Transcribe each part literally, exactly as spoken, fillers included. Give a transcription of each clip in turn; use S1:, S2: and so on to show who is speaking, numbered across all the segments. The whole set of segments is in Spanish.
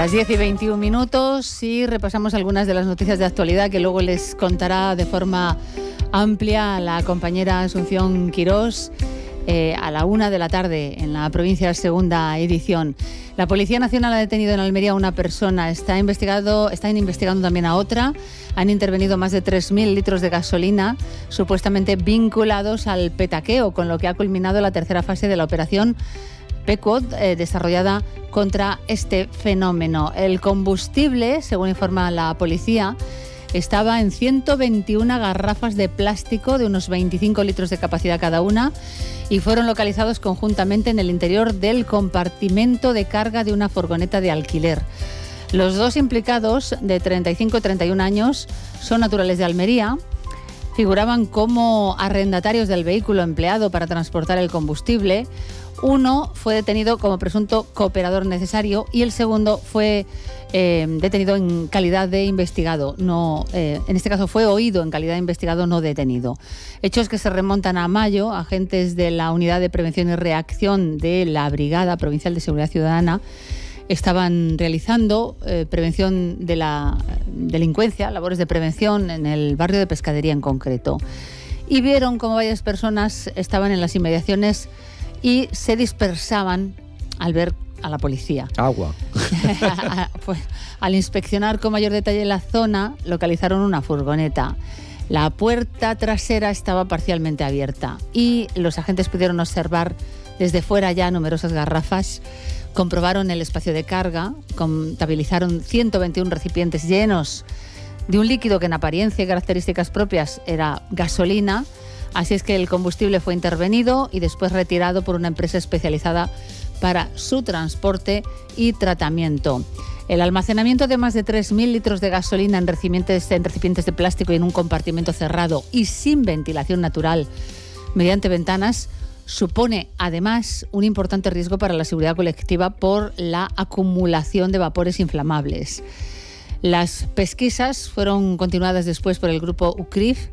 S1: Las diez y veintiún minutos y repasamos algunas de las noticias de actualidad que luego les contará de forma amplia la compañera Asunción Quirós eh, a la una de la tarde en la provincia segunda edición. La Policía Nacional ha detenido en Almería a una persona, está investigado, están investigando también a otra. Han intervenido más de tres mil litros de gasolina supuestamente vinculados al petaqueo, con lo que ha culminado la tercera fase de la operación Pequod, eh, desarrollada contra este fenómeno. El combustible, según informa la policía, estaba en ciento veintiuna garrafas de plástico de unos veinticinco litros de capacidad cada una y fueron localizados conjuntamente en el interior del compartimento de carga de una furgoneta de alquiler. Los dos implicados, de treinta y cinco y treinta y un años, son naturales de Almería. Figuraban como arrendatarios del vehículo empleado para transportar el combustible. Uno fue detenido como presunto cooperador necesario y el segundo fue eh, detenido en calidad de investigado. No, eh, en este caso fue oído en calidad de investigado, no detenido. Hechos que se remontan a mayo. Agentes de la Unidad de Prevención y Reacción de la Brigada Provincial de Seguridad Ciudadana estaban realizando eh, prevención de la delincuencia, labores de prevención en el barrio de Pescadería en concreto. Y vieron cómo varias personas estaban en las inmediaciones y se dispersaban al ver a la policía.
S2: Agua.
S1: Pues, al inspeccionar con mayor detalle la zona, localizaron una furgoneta. La puerta trasera estaba parcialmente abierta y los agentes pudieron observar desde fuera ya numerosas garrafas. Comprobaron el espacio de carga, contabilizaron ciento veintiún recipientes llenos de un líquido que en apariencia y características propias era gasolina. Así es que el combustible fue intervenido y después retirado por una empresa especializada para su transporte y tratamiento. El almacenamiento de más de tres mil litros de gasolina en recipientes, en recipientes de plástico y en un compartimento cerrado y sin ventilación natural mediante ventanas supone además un importante riesgo para la seguridad colectiva por la acumulación de vapores inflamables. Las pesquisas fueron continuadas después por el grupo U C R I F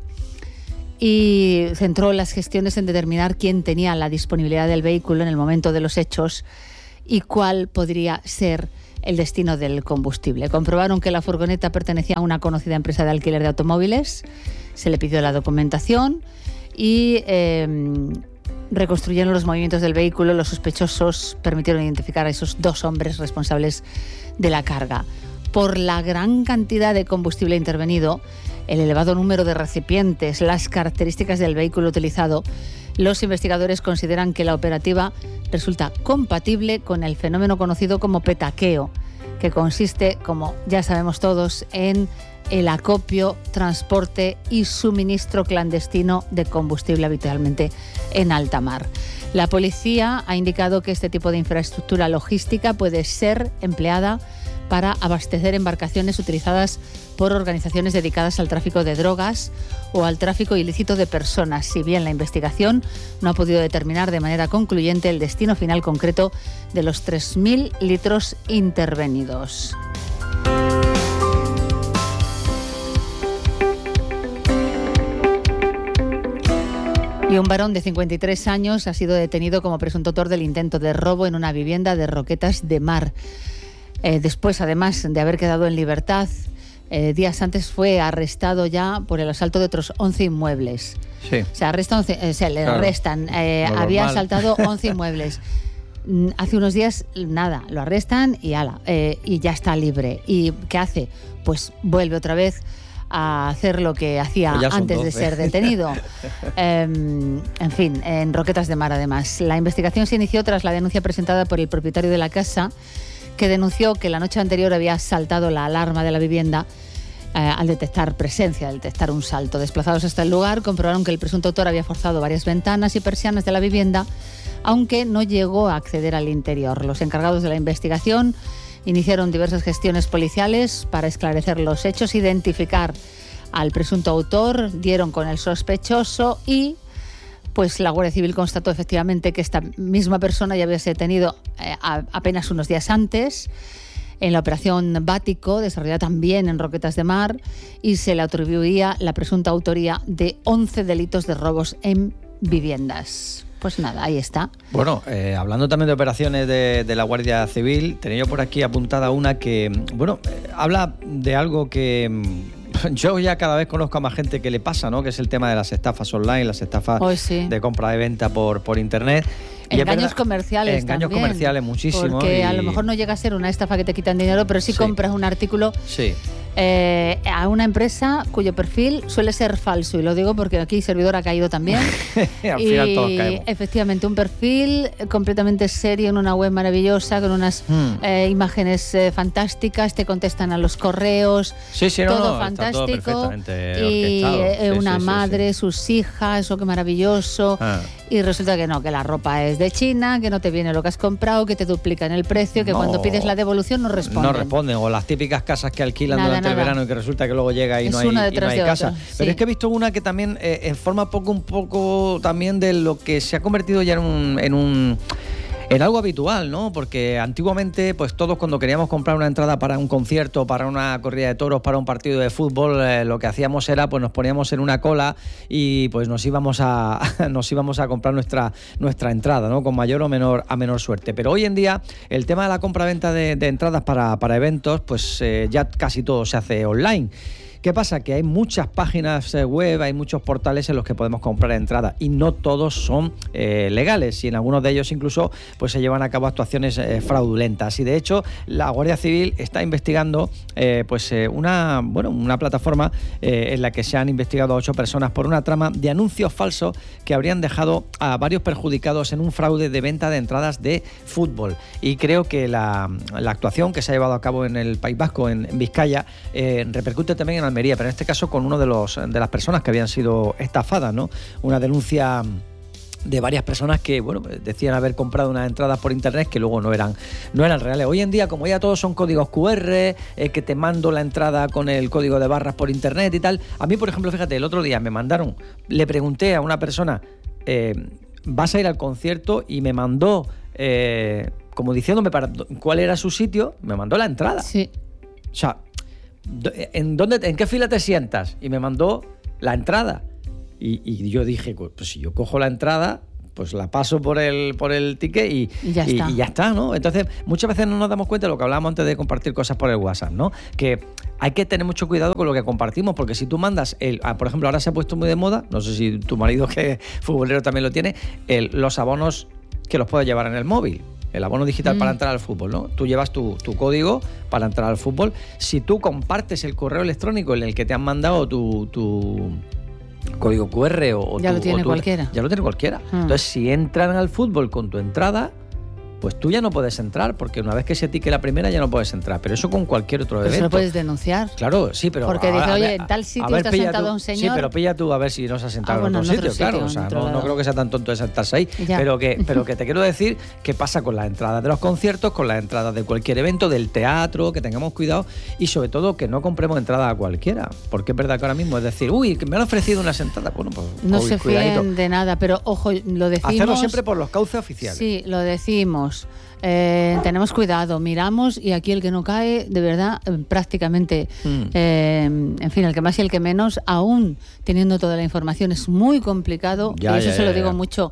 S1: y centró las gestiones en determinar quién tenía la disponibilidad del vehículo en el momento de los hechos y cuál podría ser el destino del combustible. Comprobaron que la furgoneta pertenecía a una conocida empresa de alquiler de automóviles, se le pidió la documentación y eh, reconstruyeron los movimientos del vehículo. Los sospechosos permitieron identificar a esos dos hombres responsables de la carga. Por la gran cantidad de combustible intervenido, el elevado número de recipientes, las características del vehículo utilizado, los investigadores consideran que la operativa resulta compatible con el fenómeno conocido como petaqueo, que consiste, como ya sabemos todos, en el acopio, transporte y suministro clandestino de combustible habitualmente en alta mar. La policía ha indicado que este tipo de infraestructura logística puede ser empleada para abastecer embarcaciones utilizadas por organizaciones dedicadas al tráfico de drogas o al tráfico ilícito de personas, si bien la investigación no ha podido determinar de manera concluyente el destino final concreto de los tres mil litros intervenidos. Y un varón de cincuenta y tres años ha sido detenido como presunto autor del intento de robo en una vivienda de Roquetas de Mar. Eh, después, además de haber quedado en libertad, eh, días antes fue arrestado ya por el asalto de otros once inmuebles.
S2: Sí.
S1: Se, arresta once, eh, se le
S2: claro.
S1: arrestan. Eh, había asaltado once inmuebles. Hace unos días, nada, lo arrestan y ala, eh, y ya está libre. ¿Y qué hace? Pues vuelve otra vez a hacer lo que hacía antes de ser detenido. eh, en fin, en Roquetas de Mar, además. La investigación se inició tras la denuncia presentada por el propietario de la casa, que denunció que la noche anterior había saltado la alarma de la vivienda eh, al detectar presencia, al detectar un salto. Desplazados hasta el lugar, comprobaron que el presunto autor había forzado varias ventanas y persianas de la vivienda, aunque no llegó a acceder al interior. Los encargados de la investigación iniciaron diversas gestiones policiales para esclarecer los hechos, identificar al presunto autor, dieron con el sospechoso y pues la Guardia Civil constató efectivamente que esta misma persona ya había sido detenido eh, a, apenas unos días antes en la operación Bático, desarrollada también en Roquetas de Mar, y se le atribuía la presunta autoría de once delitos de robos en viviendas. pues nada, ahí está.
S2: Bueno, eh, hablando también de operaciones de, de la Guardia Civil, tenía yo por aquí apuntada una que, bueno, eh, habla de algo que yo ya cada vez conozco a más gente que le pasa, ¿no? Que es el tema de las estafas online, las estafas
S1: oh, sí.
S2: de compra y venta por, por internet. Y
S1: engaños
S2: verdad,
S1: comerciales
S2: engaños
S1: también,
S2: comerciales muchísimo.
S1: Porque
S2: y...
S1: a lo mejor no llega a ser una estafa que te quitan dinero, pero sí, sí. compras un artículo
S2: sí.
S1: eh, a una empresa cuyo perfil suele ser falso. Y lo digo porque aquí servidor ha caído también.
S2: Al
S1: y
S2: final todos caemos.
S1: Efectivamente, un perfil completamente serio en una web maravillosa, con unas hmm. eh, imágenes eh, fantásticas, te contestan a los correos,
S2: sí, sí,
S1: todo
S2: no, no,
S1: fantástico.
S2: Está todo perfectamente
S1: y eh,
S2: sí,
S1: una
S2: sí,
S1: madre,
S2: sí, sí.
S1: sus hijas, o qué maravilloso. Ah. Y resulta que no, que la ropa es de China, que no te viene lo que has comprado, que te duplican el precio, que no, cuando pides la devolución no responden.
S2: No responden, o las típicas casas que alquilan
S1: nada,
S2: durante
S1: nada.
S2: el verano y que resulta que luego llega y
S1: es
S2: no hay,
S1: una
S2: y no hay
S1: de
S2: casa.
S1: Otra.
S2: Pero
S1: sí.
S2: es que he visto una que también eh, forma poco un poco también de lo que se ha convertido ya en un... En un En algo habitual, ¿no? Porque antiguamente, pues todos cuando queríamos comprar una entrada para un concierto, para una corrida de toros, para un partido de fútbol, eh, lo que hacíamos era, pues nos poníamos en una cola y pues nos íbamos a nos íbamos a comprar nuestra nuestra entrada, ¿no? Con mayor o menor a menor suerte. Pero hoy en día el tema de la compra-venta de, de entradas para, para eventos, pues eh, ya casi todo se hace online. ¿Qué pasa? Que hay muchas páginas web, hay muchos portales en los que podemos comprar entradas y no todos son eh, legales, y en algunos de ellos incluso pues se llevan a cabo actuaciones eh, fraudulentas. Y de hecho la Guardia Civil está investigando eh, pues eh, una bueno una plataforma eh, en la que se han investigado a ocho personas por una trama de anuncios falsos que habrían dejado a varios perjudicados en un fraude de venta de entradas de fútbol. Y creo que la, la actuación que se ha llevado a cabo en el País Vasco, en, en Vizcaya, eh, repercute también en Almería, pero en este caso con uno de los de las personas que habían sido estafadas, ¿no? Una denuncia de varias personas que, bueno, decían haber comprado unas entradas por internet que luego no eran no eran reales. Hoy en día, como ya todos son códigos cu erre, eh, que te mando la entrada con el código de barras por internet y tal. A mí, por ejemplo, fíjate, el otro día me mandaron, le pregunté a una persona, eh, ¿vas a ir al concierto? Y me mandó, eh, como diciéndome para cuál era su sitio, me mandó la entrada.
S1: Sí.
S2: O sea, ¿En, dónde, ¿en qué fila te sientas? Y me mandó la entrada. Y, y yo dije, pues, pues si yo cojo la entrada, pues la paso por el por el ticket y,
S1: y, ya,
S2: y,
S1: está.
S2: y ya está, ¿no? Entonces, muchas veces no nos damos cuenta de lo que hablábamos antes de compartir cosas por el WhatsApp, ¿no? Que hay que tener mucho cuidado con lo que compartimos, porque si tú mandas, el, por ejemplo, ahora se ha puesto muy de moda, no sé si tu marido, que es futbolero, también lo tiene, el, los abonos que los puedes llevar en el móvil. El abono digital mm. para entrar al fútbol, ¿no? Tú llevas tu, tu código para entrar al fútbol. Si tú compartes el correo electrónico en el que te han mandado tu, tu código cu erre o
S1: ya
S2: tu,
S1: lo tiene
S2: o tu,
S1: cualquiera.
S2: Ya lo tiene cualquiera. Mm. Entonces, si entran al fútbol con tu entrada, pues tú ya no puedes entrar, porque una vez que se tique la primera ya no puedes entrar. Pero eso con cualquier otro
S1: pero
S2: evento.
S1: Eso lo puedes denunciar.
S2: Claro, sí, pero...
S1: Porque
S2: a,
S1: dice,
S2: a,
S1: oye,
S2: a,
S1: en tal sitio
S2: ver,
S1: está sentado
S2: tú,
S1: un señor...
S2: Sí, pero pilla tú a ver si no se ha sentado ah, bueno, en otro, en otro sitio, claro.
S1: sitio,
S2: O sea, no, no creo que sea tan tonto de sentarse ahí. Pero que, pero que te quiero decir que pasa con las entradas de los conciertos, con las entradas de cualquier evento, del teatro, que tengamos cuidado y sobre todo que no compremos entradas a cualquiera. Porque es verdad que ahora mismo es decir, uy, que me han ofrecido unas entradas. Bueno, pues
S1: no
S2: uy,
S1: se
S2: cuidadito.
S1: fíen de nada, pero ojo, lo decimos...
S2: Hacerlo siempre por los cauces oficiales.
S1: Sí, lo decimos. Eh, tenemos cuidado, miramos y aquí el que no cae, de verdad, eh, prácticamente, mm. eh, en fin, el que más y el que menos, aún teniendo toda la información, es muy complicado.
S2: Ya,
S1: y eso
S2: ya,
S1: se
S2: ya,
S1: lo digo
S2: ya.
S1: mucho,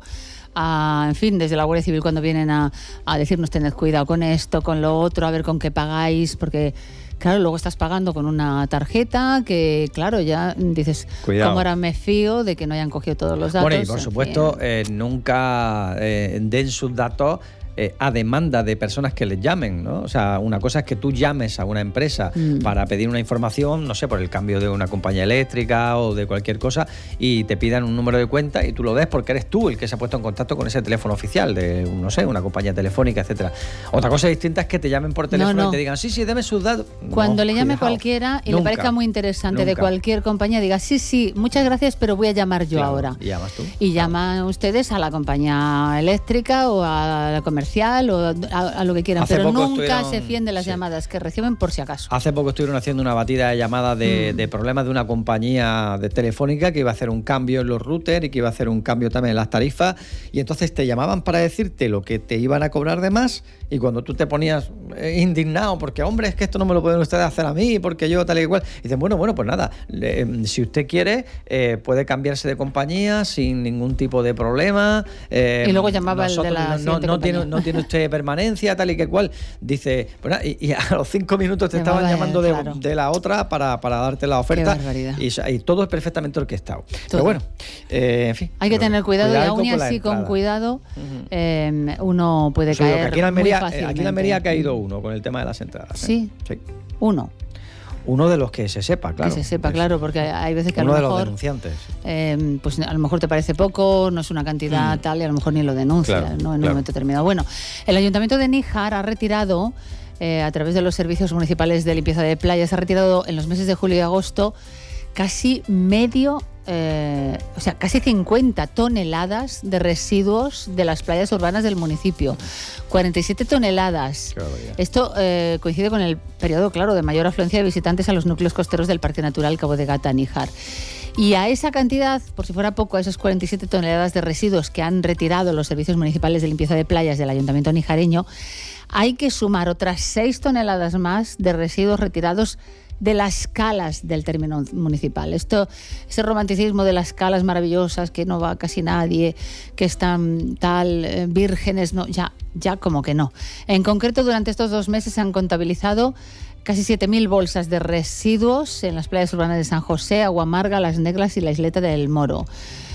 S1: a, en fin, desde la Guardia Civil cuando vienen a, a decirnos tened cuidado con esto, con lo otro, a ver con qué pagáis, porque... Claro, luego estás pagando con una tarjeta que, claro, ya dices,
S2: Cuidado.
S1: ¿cómo ahora me fío de que no hayan cogido todos los datos?
S2: Bueno, y por supuesto, eh, nunca eh, den sus datos Eh, a demanda de personas que les llamen, ¿no? O sea, una cosa es que tú llames a una empresa mm. para pedir una información, no sé, por el cambio de una compañía eléctrica o de cualquier cosa, y te pidan un número de cuenta y tú lo des porque eres tú el que se ha puesto en contacto con ese teléfono oficial de, no sé, una compañía telefónica, etcétera. Otra cosa distinta es que te llamen por teléfono no, no. y te digan, sí, sí, deme sus datos.
S1: Cuando
S2: no,
S1: le llame
S2: cuidado.
S1: cualquiera y
S2: nunca,
S1: le parezca muy interesante
S2: nunca.
S1: de cualquier compañía, diga, sí, sí, muchas gracias, pero voy a llamar yo
S2: claro,
S1: ahora.
S2: Y llamas tú.
S1: Y llaman claro. ustedes a la compañía eléctrica o a la comercial comercial o a, a lo que quieran,
S2: Hace
S1: pero
S2: poco
S1: nunca
S2: estuvieron-
S1: se fienden las
S2: sí.
S1: llamadas que reciben por si acaso.
S2: Hace poco estuvieron haciendo una batida de llamadas de,
S1: Mm.
S2: de problemas de una compañía de telefónica que iba a hacer un cambio en los routers y que iba a hacer un cambio también en las tarifas, y entonces te llamaban para decirte lo que te iban a cobrar de más, y cuando tú te ponías eh, indignado porque, hombre, es que esto no me lo pueden ustedes hacer a mí porque yo tal y cual, y dicen, bueno, bueno, pues nada, le, si usted quiere eh, puede cambiarse de compañía sin ningún tipo de problema. eh,
S1: Y luego llamaba el de la
S2: nosotros- no,
S1: siguiente
S2: no tiene,
S1: compañía.
S2: no tiene usted permanencia, tal y que cual. Dice, bueno, y, y a los cinco minutos te
S1: Llamaba,
S2: estaban llamando de,
S1: claro.
S2: de la otra para, para darte la oferta.
S1: Qué barbaridad.
S2: Y, y todo es perfectamente orquestado.
S1: Todo.
S2: Pero bueno, eh, en fin.
S1: Hay que tener cuidado, y aún y
S2: con la
S1: así con
S2: entrada.
S1: cuidado
S2: Ujú.
S1: eh, uno puede
S2: Eso digo, que
S1: caer
S2: aquí en
S1: muy
S2: Almería, eh,
S1: fácilmente.
S2: aquí en Almería ha caído uno con el tema de las entradas. ¿eh?
S1: Sí.
S2: Sí.
S1: Uno,
S2: Uno de los que se sepa, claro.
S1: que se sepa,
S2: Es
S1: claro, porque hay veces que a
S2: Uno
S1: lo
S2: de los
S1: mejor
S2: denunciantes.
S1: eh, pues a lo mejor te parece poco, no es una cantidad
S2: Mm.
S1: tal, y a lo mejor ni lo denuncia,
S2: Claro,
S1: ¿no? En un
S2: claro.
S1: momento determinado. Bueno, el Ayuntamiento de Níjar ha retirado, eh, a través de los servicios municipales de limpieza de playas, ha retirado en los meses de julio y agosto casi medio, eh, o sea, casi cincuenta toneladas de residuos de las playas urbanas del municipio. cuarenta y siete toneladas.
S2: Qué barbaridad.
S1: Esto eh, coincide con el periodo, claro, de mayor afluencia de visitantes a los núcleos costeros del Parque Natural Cabo de Gata, Níjar. Y a esa cantidad, por si fuera poco, a esas cuarenta y siete toneladas de residuos que han retirado los servicios municipales de limpieza de playas del Ayuntamiento nijareño, hay que sumar otras seis toneladas más de residuos retirados de las calas del término municipal. Esto, ese romanticismo de las calas maravillosas, que no va casi nadie, que están tal, eh, vírgenes, no, ya, ya como que no. En concreto, durante estos dos meses se han contabilizado casi siete mil bolsas de residuos en las playas urbanas de San José, Aguamarga, Las Negras y la isleta del Moro.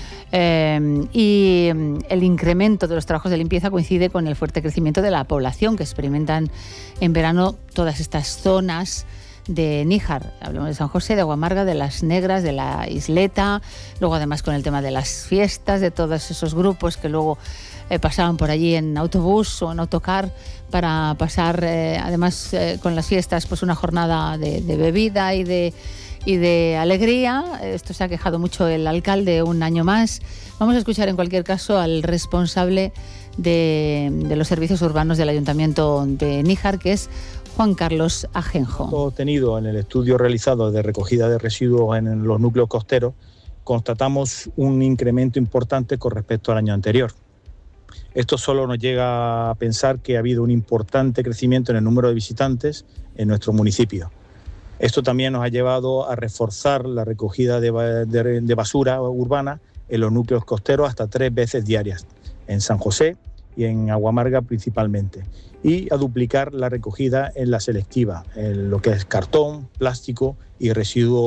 S1: Eh, y el incremento de los trabajos de limpieza coincide con el fuerte crecimiento de la población que experimentan en verano todas estas zonas de Níjar. Hablamos de San José, de Aguamarga, de Las Negras, de la isleta, luego además con el tema de las fiestas, de todos esos grupos que luego eh, pasaban por allí en autobús o en autocar para pasar, eh, además eh, con las fiestas, pues una jornada de, de bebida y de y de alegría. Esto se ha quejado mucho el alcalde un año más. Vamos a escuchar en cualquier caso al responsable de, de los servicios urbanos del Ayuntamiento de Níjar, que es Juan Carlos Ajenjo.
S3: Obtenido en el estudio realizado de recogida de residuos en los núcleos costeros, constatamos un incremento importante con respecto al año anterior. Esto solo nos llega a pensar que ha habido un importante crecimiento en el número de visitantes en nuestro municipio. Esto también nos ha llevado a reforzar la recogida de, de, de basura urbana en los núcleos costeros hasta tres veces diarias, en San José y en Aguamarga principalmente, y a duplicar la recogida en la selectiva, en lo que es cartón, plástico y residuos